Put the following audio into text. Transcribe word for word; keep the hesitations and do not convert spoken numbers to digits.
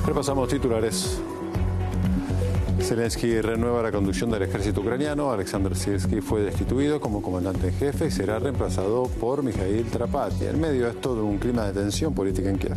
Repasamos titulares. Zelensky renueva la conducción del ejército ucraniano. Alexander Sirski fue destituido como comandante en jefe y será reemplazado por Mikhail Trapati. En medio de esto de un clima de tensión política en Kiev.